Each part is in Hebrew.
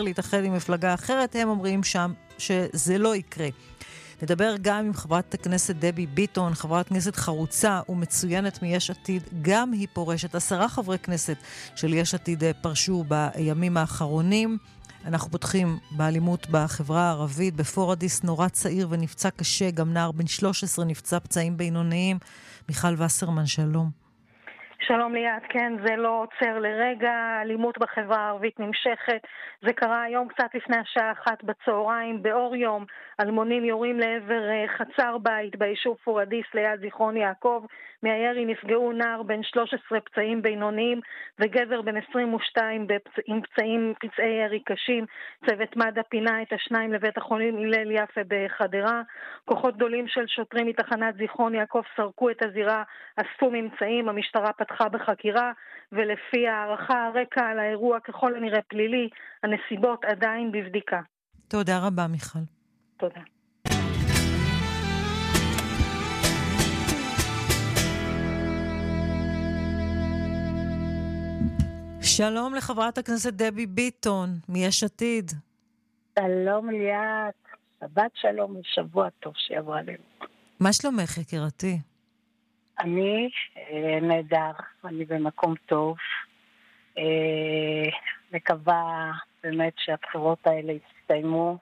להתאחד עם מפלגה אחרת, הם אומרים שם שזה לא יקרה. נדבר גם עם חברת הכנסת דבי ביטון, חברת כנסת חרוצה ומצוינת מיש עתיד, גם היא פורשת. 10 חברי כנסת של יש עתיד פרשו בימים האחרונים. אנחנו פותחים באלימות בחברה הערבית. בפורדיס נורא צעיר ונפצע קשה, גם נער בן 13 נפצע פצעים בינוניים. מיכל וסרמן, שלום. שלום ליאת, כן, זה לא עוצר לרגע, אלימות בחברה הערבית נמשכת. זה קרה היום קצת לפני השעה 1 בצהריים, באור יום, אלמונים יורים לעבר חצר בית ביישוב פורדיס ליד זיכרון יעקב. מהירי נפגעו נער בן 13 פצעים בינוניים וגבר בן 22 עם פצעי ירי קשים. צוות מד"א פינה את השניים לבית החולים הלל יפה בחדרה. כוחות גדולים של שוטרים מתחנת זיכרון יעקב סרקו את הזירה, אספו ממצאים, המשטרה פתחה בחקירה, ולפי הערכה הרקע על האירוע ככל הנראה פלילי, הנסיבות עדיין בבדיקה. תודה רבה מיכל. תודה. שלום לחברת הכנסת דבי ביטון מיש עתיד. שלום ליאת, שבת שלום ושבוע טוב שיבוא עלינו. מה שלומך יקירתי? אני נהדר, אני במקום טוב. מקווה באמת שהבחירות האלה יסתיימו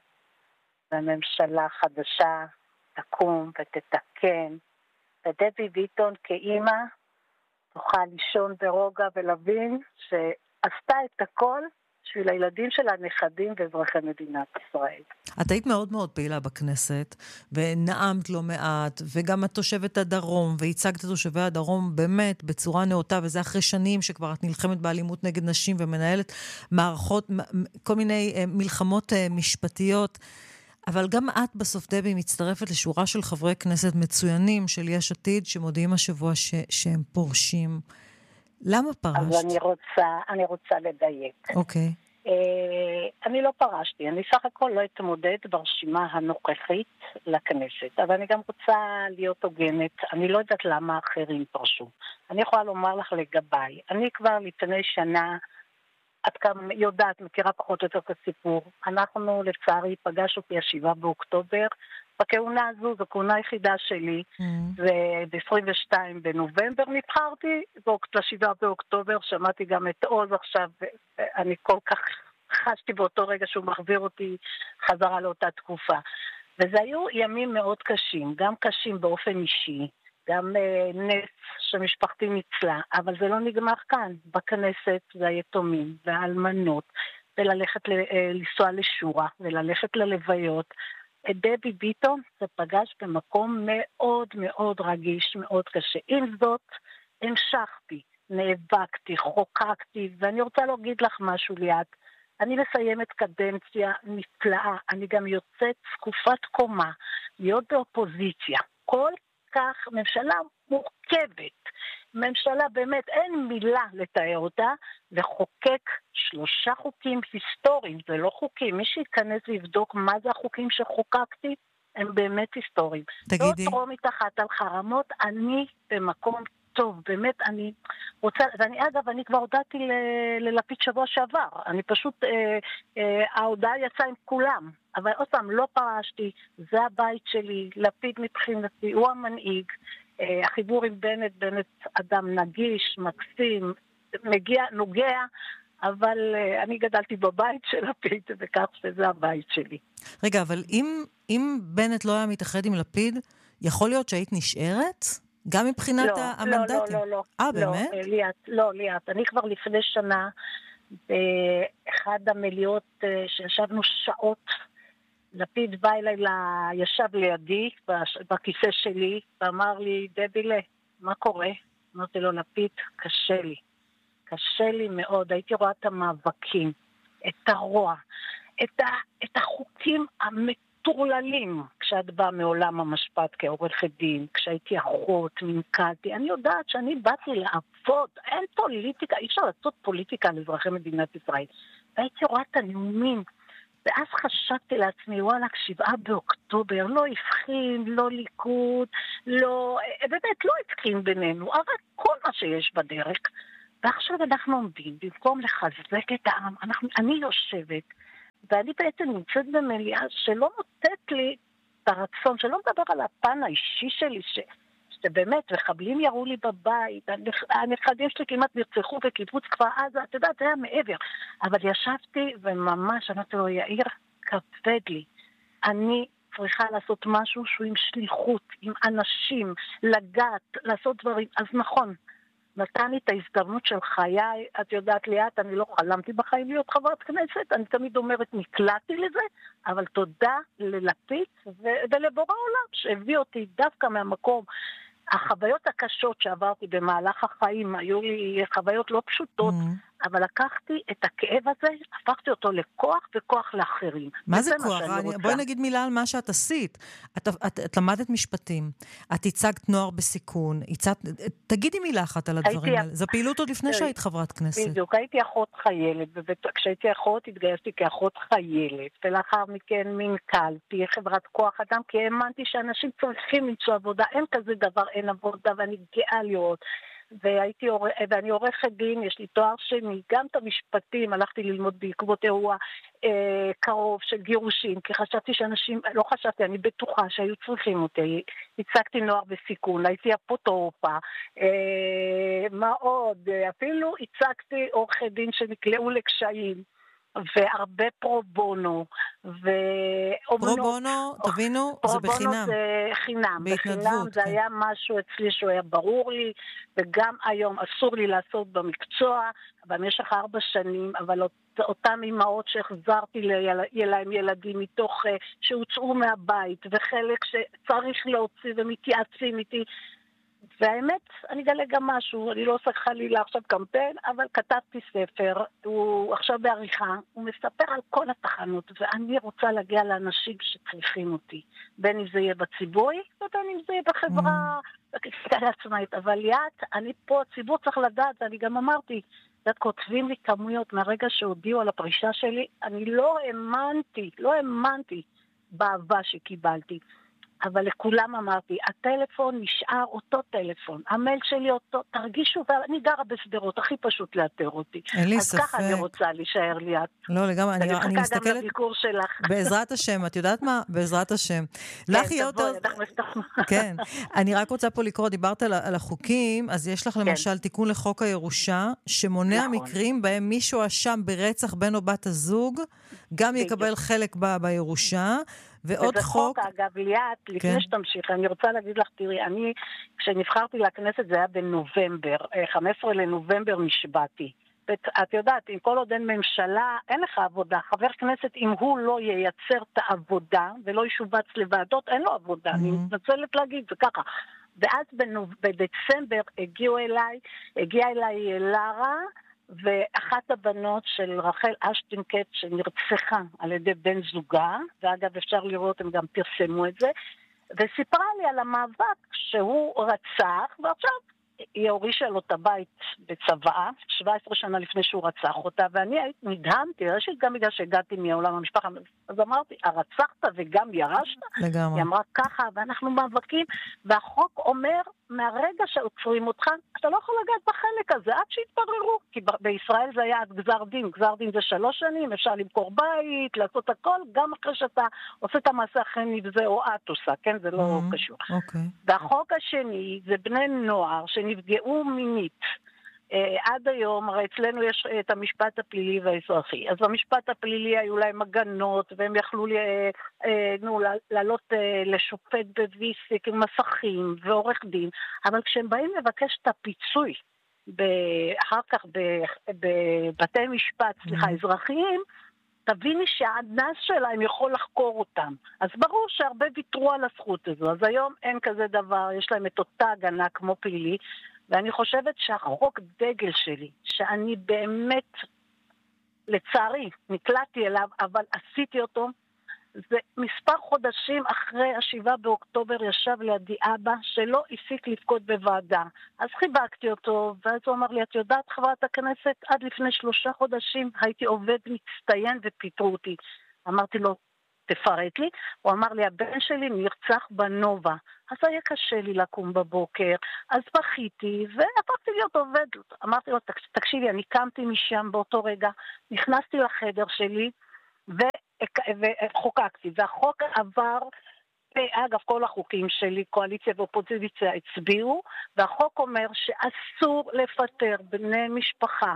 והממשלה חדשה תקום ותתקן, ודבי ביטון כאימא תוכל לישון ברוגע ולהבין שעשתה את הכל בשביל הילדים של הנכדים ואזרחי מדינת ישראל. את היית מאוד מאוד פעילה בכנסת, ונעמת לא מעט, וגם את תושבת הדרום, והצגת את תושבי הדרום באמת בצורה נאותה, וזה אחרי שנים שכבר את נלחמת באלימות נגד נשים, ומנהלת מערכות, כל מיני מלחמות משפטיות, אבל גם את בסוף דבי מצטרפת לשורה של חברי כנסת מצוינים של יש עתיד, שמודיעים השבוע שהם פורשים. למה פרשת? אז אני רוצה לדייק. אוקיי. אני לא פרשתי, אני סך הכל לא אתמודד ברשימה הנוכחית לכנסת, אבל אני גם רוצה להיות הוגנת, אני לא יודעת למה אחרים פרשו. אני יכולה לומר לך לגביי, אני כבר לפני שנה, את גם יודעת, מכירה פחות או יותר את הסיפור, אנחנו לצערי פגשנו ב7 באוקטובר, בכהונה הזו, זו כהונה היחידה שלי, וב-22 בנובמבר נבחרתי, ב7 באוקטובר שמעתי גם את עוז עכשיו, ואני כל כך חשתי באותו רגע שהוא מחזיר אותי חזרה לאותה תקופה. וזה היו ימים מאוד קשים, גם קשים באופן אישי, גם נס שמשפחתי ניצלה, אבל זה לא נגמר כאן, בכנסת זה היתומים והאלמנות, וללכת לנסוע לשורה, וללכת ללוויות, את דבי ביטון זה פגש במקום מאוד מאוד רגיש, מאוד קשה. עם זאת, המשכתי, נאבקתי, חוקקתי, ואני רוצה להגיד לך משהו ליד. אני מסיימת קדנציה נפלאה, אני גם יוצאת זקופת קומה, להיות באופוזיציה. כל כך ממשלה מורכבת, ממשלה באמת אין מילה לתאר אותה, לחוקק 3 חוקים היסטוריים, זה לא חוקים, מי שיתכנס ויבדוק מה זה החוקים שחוקקתי, הם באמת היסטוריים. תגידי. לא טרומית אחת על חרמות, אני במקום טוב, באמת אני רוצה, אגב, אני כבר הודעתי ללפיד שבוע שעבר, אני פשוט, ההודעה יצאה עם כולם, אבל עוד פעם, לא פרשתי, זה הבית שלי, לפיד מבחינתי, הוא המנהיג, החיבור עם בנט אדם נגיש, מקסים, נוגע, אבל אני גדלתי בבית של לפיד, וכך שזה הבית שלי. רגע, אבל אם בנט לא היה מתאחד עם לפיד, יכול להיות שהיית נשארת? גם מבחינת המנדטים? לא. באמת? לא, ליאת. אני כבר לפני שנה, באחד המליאות שישבנו שעות, לפיד בא אליי, ישב לידי, בכיסא שלי, ואמר לי, דבילה, מה קורה? אמרתי לו, לפיד, קשה לי מאוד. הייתי רואה את המאבקים, את הרוע, את החוקים המטורללים, כשאת באה מעולם המשפט כעורכת דין, כשהייתי אחות, מנכ"לתי, אני יודעת שאני באתי לעבוד, אין פוליטיקה, אי אפשר לעשות פוליטיקה לאזרחי מדינת ישראל. והייתי רואה את הנאומים, ואז חשבתי לעצמי, וואלה, 7 באוקטובר, לא הבחין, לא ליכוד, באמת לא הבחין בינינו, אבל כל מה שיש בדרך. ועכשיו אנחנו עומדים, במקום לחזק את העם, אני יושבת ואני בעצם נמצאת במליאה שלא נותנת לי את הרצון, שלא מדבר על הפן האישי שלי, שבאמת, מחבלים יראו לי בבית, הנכדים שלי כמעט נרצחו בקיבוץ כפר עזה, אתה יודע, זה היה מעבר. אבל ישבתי וממש, אמרתי לו, יאיר, כבד לי. אני צריכה לעשות משהו שהוא עם שליחות, עם אנשים, לגעת, לעשות דברים. אז נכון, נתן לי את ההזדמנות של חיי, את יודעת ליאת, אני לא חלמתי בחיים להיות חברת כנסת, אני תמיד אומרת, נקלעתי לזה, אבל תודה ללפיד ולבורא עולם, שהביא אותי דווקא מהמקום. החוויות הקשות שעברתי במהלך החיים, היו לי חוויות לא פשוטות, אבל לקחתי את הכאב הזה, הפכתי אותו לכוח וכוח לאחרים. מה זה כוח? בואי נגיד מילה על מה שאת עשית. את למדת משפטים, את הצגת נוער בסיכון, תגידי מילה אחת על הדברים האלה. זו פעילות עוד לפני שהיית חברת כנסת. בדיוק, הייתי אחות חיילת, וכשהייתי אחות התגייסתי כאחות חיילת, ולאחר מכן מנכ"לתי חברת כוח אדם, כי האמנתי שאנשים צריכים למצוא עבודה, אין כזה דבר, אין עבודה, ואני גאה לראות. ואני עורכת דין, יש לי תואר שני, גם את המשפטים, הלכתי ללמוד בעקבות אירוע קרוב של גירושים, כי חשבתי שאנשים, לא חשבתי, אני בטוחה שהיו צריכים אותי, הצגתי נוער בסיכון, הייתי אפוטרופה, מה עוד, אפילו הצגתי עורכי דין שנקלעו לקשיים, והרבה פרו-בונו, פרו-בונו, תבינו, זה בחינם. פרו-בונו זה חינם. בחינם זה היה משהו אצלי שהוא היה ברור לי, וגם היום אסור לי לעשות במקצוע, במשך 4 שנים, אבל אותם אמהות שהחזרתי להם ילדים מתוך שהוצאו מהבית, וחלק שצריך להוציא ומתייעצים איתי, והאמת, אני אגלה גם משהו, אני לא עושה חלילה עכשיו קמפיין, אבל כתבתי ספר, הוא עכשיו בעריכה, הוא מספר על כל התחנות, ואני רוצה להגיע לאנשים שצריכים אותי, בין אם זה יהיה בציבורי, ובין אם זה יהיה בחברה, בכלל עצמאית, אבל ליאת, אני פה, הציבור צריך לדעת, ואני גם אמרתי, כותבים לי כמויות מהרגע שהודיעו על הפרישה שלי, אני לא האמנתי באהבה שקיבלתי. אבל לכולם אמרתי, הטלפון נשאר אותו טלפון, המייל שלי אותו, תרגישו, ואני גרה בסדרות, הכי פשוט לאתר אותי. אין לי אז ספק. ככה אני רוצה להישאר ליד. לא, לגמרי, אני מסתכלת... אני מחכה גם לביקור שלך. בעזרת השם, את יודעת מה? בעזרת השם. כן, תבואי, אנחנו נפתחנו. כן, אני רק רוצה פה לקרוא, דיברת על החוקים, אז יש לך למשל תיקון לחוק הירושה, שמונע מקרים בהם מישהו אשם ברצח בן או בת הזוג, גם יקבל חלק בירושה, ועוד חוק... אגב, ליאת, לפני שתמשיך, אני רוצה להגיד לך, תראי, אני, כשנבחרתי לכנסת, זה היה בנובמבר, 15 לנובמבר נשבעתי. את יודעת, אם כל עוד אין ממשלה, אין לך עבודה. חבר כנסת, אם הוא לא ייצר את העבודה, ולא ישובץ לוועדות, אין לו עבודה. אני מתנצלת להגיד, זה ככה. ואז בדצמבר הגיעה אליי לרה, ואחת הבנות של רחל אשטינקט שנרצחה על ידי בן זוגה, ואגב אפשר לראות, הם גם פרסמו את זה, וסיפרה לי על המאבק שהוא רצח, ועכשיו היא הורישה לו את הבית בצבאה, 17 שנה לפני שהוא רצח אותה, ואני נדהמתי, ראשית גם בגלל שהגעתי מעולם המשפחה, אז אמרתי, הרצחת וגם ירשת? לגמרי. היא אמרה ככה, ואנחנו מאבקים, והחוק אומר, מהרגע שעוצרים אותך, אתה לא יכול לגעת בחלק הזה, עד שיתבררו, כי בישראל זה היה עד גזר דין, גזר דין זה 3 שנים, אפשר למכור בית, לעשות הכל, גם אחרי שאתה עושה את המעשה אחרי נבזה או את עושה, כן? זה לא קשור. והחוק השני זה בני נוער שנפגעו מינית, עד היום, הרי אצלנו יש את המשפט הפלילי והאזרחי. אז במשפט הפלילי היו להם הגנות, והם יכלו לעלות לשופט בוויסיק עם מסכים ועורך דין. אבל כשהם באים לבקש את הפיצוי, אחר כך בבתי משפט, אזרחיים, תביני שהאנס שלהם יכול לחקור אותם. אז ברור שהרבה ויתרו על הזכות הזו. אז היום אין כזה דבר, יש להם את אותה הגנה כמו פלילי, ואני חושבת שהחוק דגל שלי, שאני באמת, לצערי, נקלעתי אליו, אבל עשיתי אותו, זה מספר חודשים אחרי 7 באוקטובר ישב לידי אבא, שלא הפסיק לפקוד בוועדה. אז חיבקתי אותו, ואז הוא אמר לי, את יודעת חברת הכנסת, עד לפני 3 חודשים הייתי עובד מצטיין ופיטרו אותי. אמרתי לו, תפרט לי. הוא אמר לי, הבן שלי נרצח בנובה. אז היה קשה לי לקום בבוקר, אז בכיתי, והפכתי להיות עובד. אמרתי לו, תקשיבי, אני קמתי משם באותו רגע, נכנסתי לחדר שלי, וחוקקתי, והחוק עבר, אגב, כל החוקים שלי, קואליציה ואופוזיציה הצביעו, והחוק אומר שאסור לפטר בני משפחה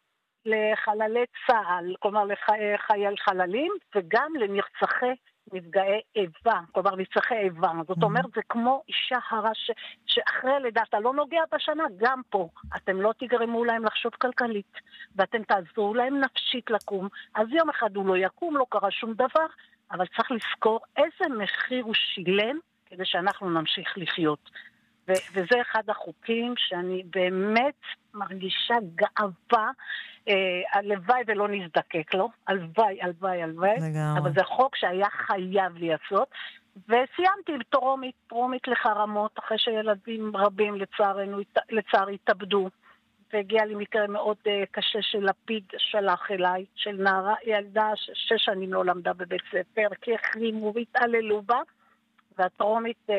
לחללי צה"ל, כלומר לחללים, וגם לנרצחי נפגעי איבה, כלומר נרצחי איבה. זאת אומרת, זה כמו אישה הרה שאחרי הלידה, אתה לא נוגע בשנה, גם פה. אתם לא תגרמו להם לחשוב כלכלית, ואתם תעזרו להם נפשית לקום. אז יום אחד הוא לא יקום, לא קרה שום דבר, אבל צריך לזכור איזה מחיר הוא שילם, כדי שאנחנו נמשיך לחיות. וזה אחד החוקים שאני באמת מרגישה גאווה, הלוואי ולא נזדקק לו, הלוואי, אבל זה חוק שהיה חייב לעשות, וסיימתי טרומית לחרמות, אחרי שילדים רבים לצערי התאבדו, והגיע לי מקרה מאוד קשה של לפיד שלח אליי, של נערה, ילדה 6 שנים לא למדה בבית ספר, כי החרימו והתעללו בה, והטרומית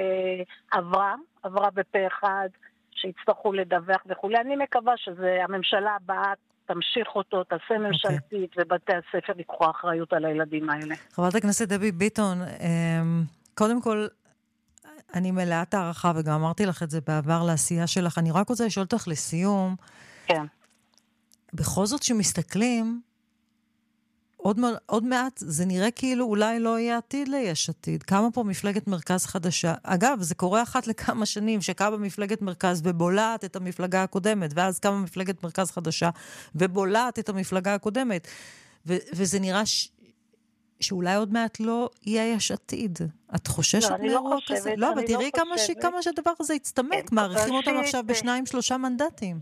עברה בפה אחד, שהצטרכו לדווח וכו'. אני מקווה שהממשלה הבאה תמשיך אותו, תעשה ממשלתית, ובתי הספר יקחו אחריות על הילדים האלה. חברת הכנסת דבי ביטון, קודם כל, אני מלאת הערכה, וגם אמרתי לך את זה בעבר לעשייה שלך. אני רק רוצה לשאול אותך לסיום, כן. בכל זאת שמסתכלים, עוד מעט זה נראה כאילו אולי לא יהיה עתיד ליש עתיד. קמה פה מפלגת מרכז חדשה. אגב, זה קורה אחת לכמה שנים שקמה מפלגת מרכז ובולעת את המפלגה הקודמת, ואז קמה מפלגת מרכז חדשה ובולעת את המפלגה הקודמת. וזה נראה שאולי עוד מעט לא יהיה יש עתיד. את חוששת מאירוע כזה? לא, אבל תראי כמה שהדבר הזה יצטמק. מעריכים אותם עכשיו ב2-3 מנדטים.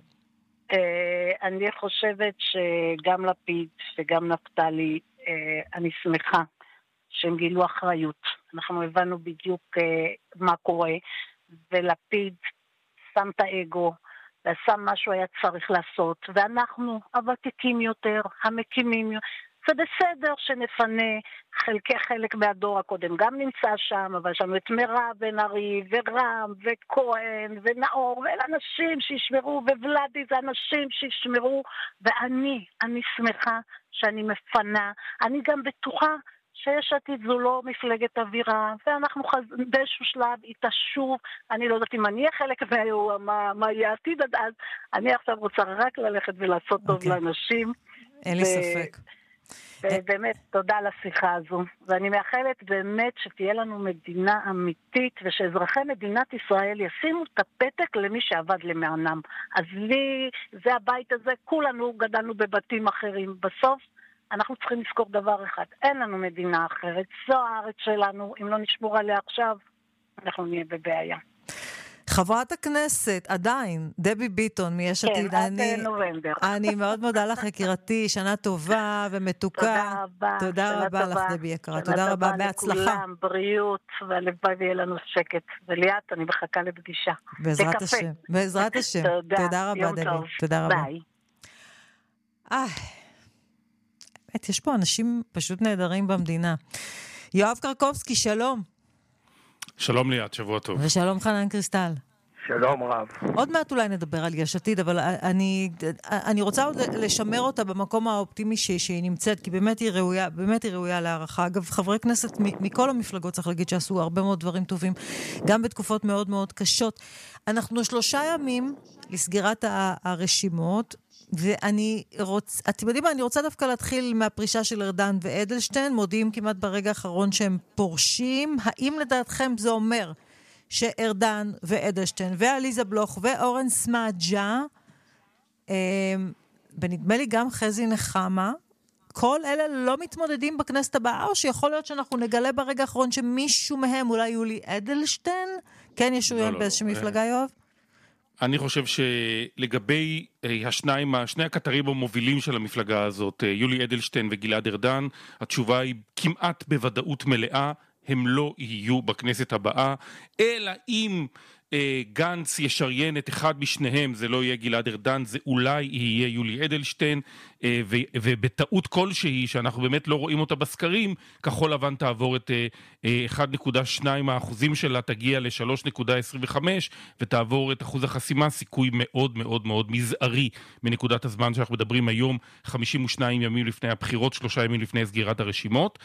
אני חושבת שגם לפיד וגם נפתלי, אני שמחה שהם גילו אחריות. אנחנו הבנו בדיוק מה קורה, ולפיד שם את האגו, ועשה מה שהוא היה צריך לעשות, ואנחנו הוותיקים יותר, המקימים יותר, זה בסדר שנפנה חלק מהדור הקודם, גם נמצא שם, אבל יש לנו את מירב בן ארי, ורם, וכהן, ונאור, ואלה אנשים שישמרו, וולדי זה אנשים שישמרו, אני שמחה שאני מפנה, אני גם בטוחה שיש עתיד זו לא מפלגת אווירה, ואנחנו באיזשהו שלב התעשוב, אני לא יודעת אם אני אהיה חלק מה יהיה עתיד עד אז, אני עכשיו רוצה רק ללכת ולעשות טוב לאנשים. אין לי ספק. ובאמת תודה על השיחה הזו, ואני מאחלת באמת שתהיה לנו מדינה אמיתית, ושאזרחי מדינת ישראל ישימו את הפתק למי שעבד למענם. אז לי, זה הבית הזה, כולנו גדלנו בבתים אחרים. בסוף אנחנו צריכים לזכור דבר אחד, אין לנו מדינה אחרת, זו הארץ שלנו, אם לא נשמור עליה עכשיו, אנחנו נהיה בבעיה. חברת הכנסת, עדיין, דבי ביטון מיש עתיד, עד נובמבר. אני מאוד מודה לך, יקירתי, שנה טובה ומתוקה. תודה רבה. תודה רבה לך, דבי יקרה. תודה רבה, בהצלחה. לכולם, בריאות, והלוואי ויהיה לנו שקט. וליאת, אני מחכה לפגישה. בעזרת השם. בעזרת השם. תודה רבה, דבי. תודה רבה. ביי. באמת, יש פה אנשים פשוט נהדרים במדינה. יואב קרקובסקי, שלום. שלום ליאת, שבוע טוב. ושלום חנן קריסטל. שלום רב. עוד מעט אולי נדבר על יש עתיד, אבל אני רוצה עוד לשמר אותה במקום האופטימי שהיא נמצאת, כי באמת היא ראויה להערכה. אגב, חברי כנסת מכל המפלגות צריך להגיד שעשו הרבה מאוד דברים טובים, גם בתקופות מאוד מאוד קשות. אנחנו 3 ימים לסגירת הרשימות, אתם יודעים מה, אני רוצה דווקא להתחיל מהפרישה של ארדן ואדלשטיין, מודיעים כמעט ברגע האחרון שהם פורשים. האם לדעתכם זה אומר שארדן ואדלשטיין ועליזה בלוך ואורן סמאג'ה, ונדמה לי גם חזי נחמה, כל אלה לא מתמודדים בכנסת הבאה, או שיכול להיות שאנחנו נגלה ברגע האחרון שמישהו מהם, אולי יולי אדלשטיין, כן ישוריין באיזושהי מפלגה, יואב? אני חושב שלגבי שני הקטרים המובילים של המפלגה הזאת, יולי אדלשטיין וגלעד ארדן, התשובה היא כמעט בוודאות מלאה, הם לא יהיו בכנסת הבאה, אלא אם גנץ ישריין את אחד משניהם, זה לא יהיה גלעד ארדן, זה אולי יהיה יולי אדלשטיין, ובטעות כלשהי, שאנחנו באמת לא רואים אותה בסקרים, כחול לבן תעבור את 1.2% שלה, תגיע ל3.25, ותעבור את אחוז החסימה, סיכוי מאוד מאוד מאוד מזערי, מנקודת הזמן שאנחנו מדברים היום, 52 ימים לפני הבחירות, 3 ימים לפני סגירת הרשימות.